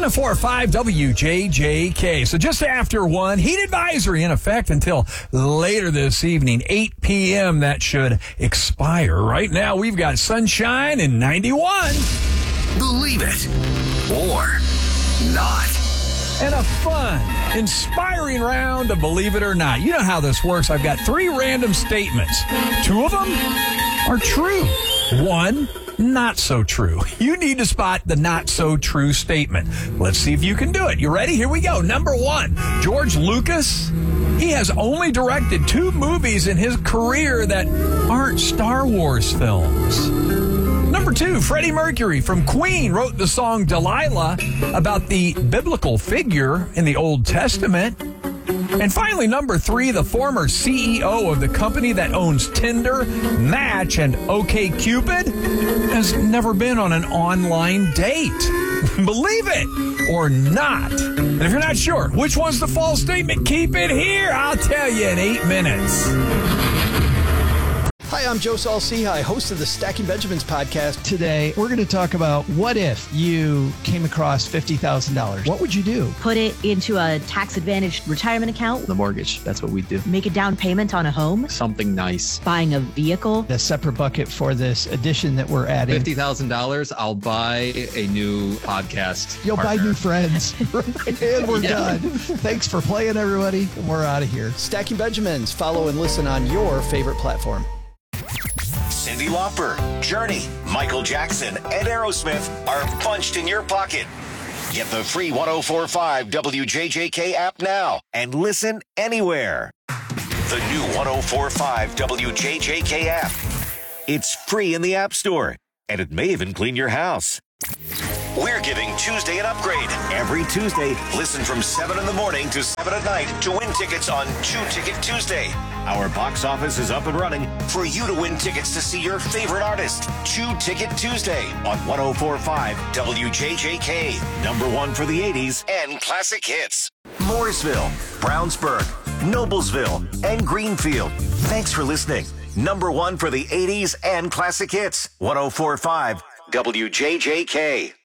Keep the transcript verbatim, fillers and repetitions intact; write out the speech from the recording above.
one oh four point five W J J K. So just after one, heat advisory in effect until later this evening, eight p.m. That should expire. Right now, we've got sunshine and ninety-one. Believe it or not. And a fun, inspiring round of Believe It or Not. You know how this works. I've got three random statements. Two of them are true. One, not so true. You need to spot the not so true statement. Let's see if you can do it. You ready? Here we go. Number one, George Lucas. He has only directed two movies in his career that aren't Star Wars films. Number two, Freddie Mercury from Queen wrote the song Delilah about the biblical figure in the Old Testament. And finally, number three, the former C E O of the company that owns Tinder, Match, and OkCupid has never been on an online date. Believe it or not. And if you're not sure which one's the false statement, keep it here. I'll tell you in eight minutes. Hi, I'm Joe Saul-Sehy, host of the Stacking Benjamins podcast. Today, we're going to talk about what if you came across fifty thousand dollars? What would you do? Put it into a tax-advantaged retirement account. The mortgage, that's what we do. Make a down payment on a home. Something nice. Buying a vehicle. A separate bucket for this addition that we're adding. fifty thousand dollars, I'll buy a new podcast You'll partner. buy new friends. And we're Yeah. done. Thanks for playing, everybody. And we're out of here. Stacking Benjamins. Follow and listen on your favorite platform. Cyndi Lauper, Journey, Michael Jackson, and Aerosmith are punched in your pocket. Get the free one oh four point five W J J K app now and listen anywhere. The new one oh four point five W J J K app. It's free in the App Store, and it may even clean your house. We're giving Tuesday an upgrade. Every Tuesday, listen from seven in the morning to seven at night to win tickets on Two Ticket Tuesday. Our box office is up and running for you to win tickets to see your favorite artist. Two Ticket Tuesday on one oh four point five W J J K. Number one for the eighties and classic hits. Mooresville, Brownsburg, Noblesville, and Greenfield. Thanks for listening. Number one for the eighties and classic hits. one oh four point five W J J K.